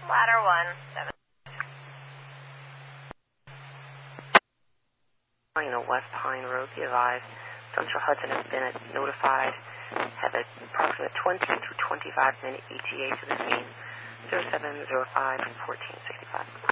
Ladder 1, 7. West Pine Road, be advised. Central Hudson has been notified. Have an approximate 20 to 25 minute ETA to the scene. 0705 1465.